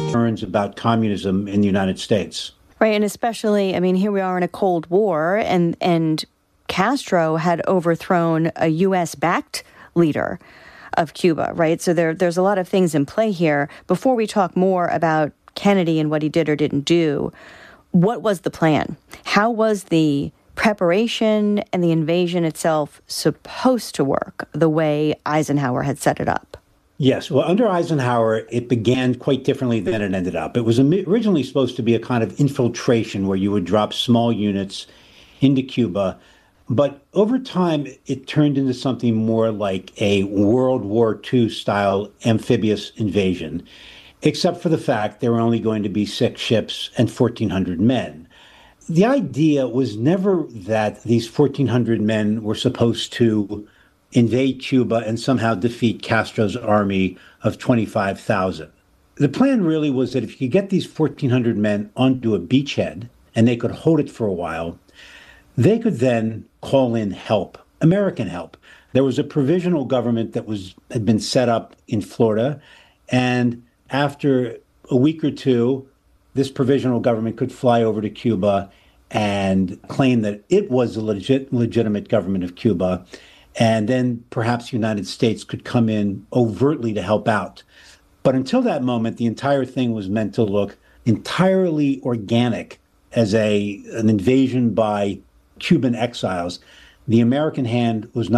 concerns about communism in the United States. Right, and especially, I mean, here we are in a Cold War, and Castro had overthrown a U.S.-backed leader of Cuba, right? So there's a lot of things in play here. Before we talk more about Kennedy and what he did or didn't do, what was the plan? How was the preparation and the invasion itself supposed to work the way Eisenhower had set it up? Yes. Well, under Eisenhower, it began quite differently than it ended up. It was originally supposed to be a kind of infiltration where you would drop small units into Cuba. But over time, it turned into something more like a World War II style amphibious invasion, except for the fact there were only going to be 6 ships and 1,400 men. The idea was never that these 1,400 men were supposed to invade Cuba and somehow defeat Castro's army of 25,000. The plan really was that if you could get these 1,400 men onto a beachhead and they could hold it for a while, they could then call in help, American help. There was a provisional government that had been set up in Florida, and after a week or two, this provisional government could fly over to Cuba and claim that it was a legitimate government of Cuba. And then perhaps the United States could come in overtly to help out. But until that moment, the entire thing was meant to look entirely organic as an invasion by Cuban exiles. The American hand was not